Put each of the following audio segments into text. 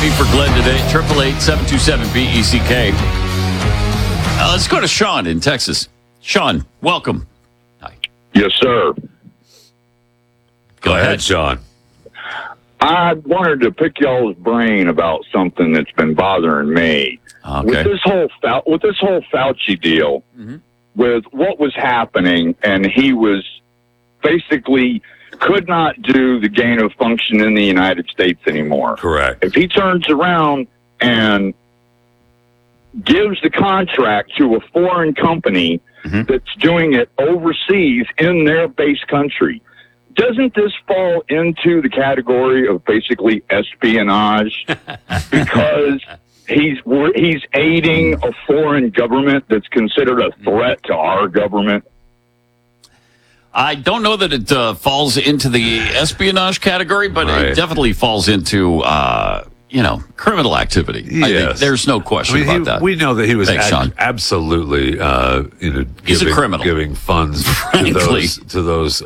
Jamie for Glenn today. 888-727-BECK. Let's go to Sean in Texas. Sean, welcome. Hi. Yes, sir. Go ahead, Sean. I wanted to pick y'all's brain about something that's been bothering me. Okay. With this whole Fauci deal, with what was happening, and he was basically could not do the gain of function in the United States anymore. Correct. If he turns around and gives the contract to a foreign company that's doing it overseas in their base country, doesn't this fall into the category of basically espionage? Because he's aiding a foreign government that's considered a threat to our government. I don't know that it falls into the espionage category, but it definitely falls into, criminal activity. Yes. I think there's no question about that. We know that he was Sean. absolutely, He's a criminal. Giving funds to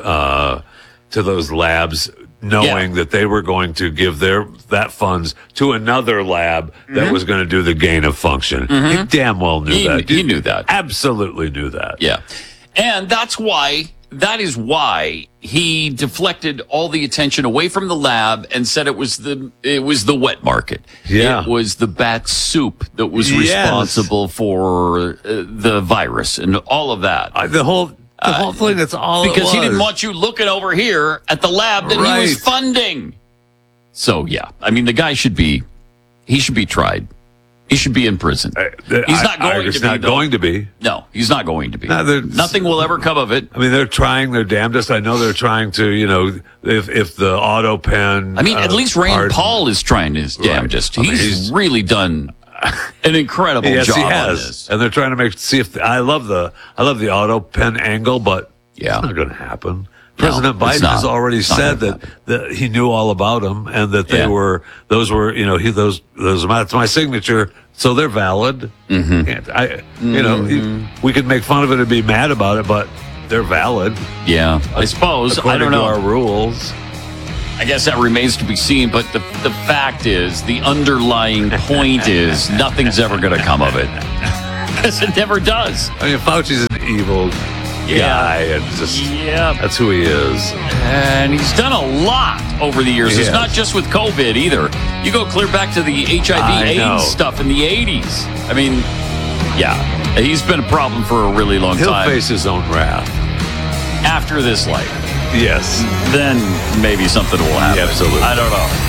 those labs, knowing that they were going to give that funds to another lab that was going to do the gain of function. He damn well knew that. He knew that. Absolutely knew that. Yeah. And that is why he deflected all the attention away from the lab and said it was the wet market. Yeah. It was the bat soup that was responsible for the virus and all of that. The whole thing, that's all it was. Because he didn't want you looking over here at the lab that he was funding. So, yeah. I mean, the guy should be tried. He should be in prison. He's not going to be. No, he's not going to be. Nothing will ever come of it. I mean, they're trying their damnedest. I know they're trying to, if the auto pen. I mean, at least Rand Paul is trying his damnedest. He's really done an incredible job he has. on this. And they're trying to see if I love the auto pen angle, but it's not going to happen. President Biden has already said that he knew all about them and that those were that's my signature, so they're valid. We could make fun of it and be mad about it, but they're valid. Yeah, I suppose. I don't know our rules. I guess that remains to be seen, but the fact is, the underlying point is nothing's ever going to come of it. Because it never does. I mean, Fauci's an evil guy, and that's who he is. And he's done a lot over the years. It's not just with COVID either. You go clear back to the HIV/AIDS stuff in the 80s. I mean, he's been a problem for a really long time. He'll face his own wrath. After this life. Yes. Then maybe something will happen. Yeah, absolutely. I don't know.